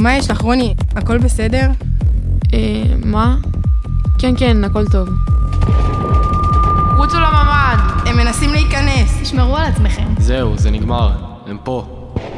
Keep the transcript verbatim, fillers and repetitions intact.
מה יש לך, רוני? הכל בסדר? אה, מה? כן, כן, הכל טוב. רוצו לממ"ד! הם מנסים להיכנס. תשמרו על עצמכם. זהו, זה נגמר. הם פה.